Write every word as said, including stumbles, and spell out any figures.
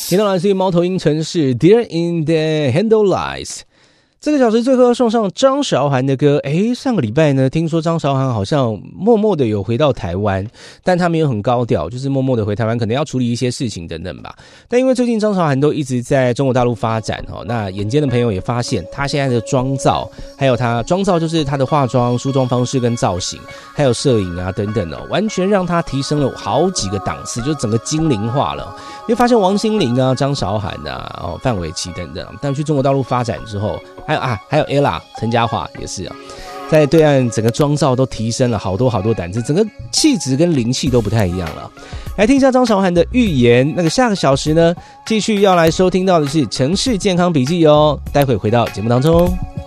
听到来自于猫头鹰城市 Dear in the Handle-Lights。这个小时最后要送上张韶涵的歌。诶，上个礼拜呢，听说张韶涵好像默默的有回到台湾，但他没有很高调，就是默默的回台湾，可能要处理一些事情等等吧。但因为最近张韶涵都一直在中国大陆发展哦，那眼尖的朋友也发现，她现在的妆造，还有她妆造就是她的化妆、梳妆方式跟造型，还有摄影啊等等哦，完全让她提升了好几个档次，就整个精灵化了。因为发现王心凌啊、张韶涵啊、哦范玮琪等等，但去中国大陆发展之后，还有啊，还有 Ella 陈嘉桦也是啊，在对岸整个妆造都提升了好多好多档次，整个气质跟灵气都不太一样了。来听一下张韶涵的预言。那个下个小时呢，继续要来收听到的是城市健康笔记哦。待会回到节目当中。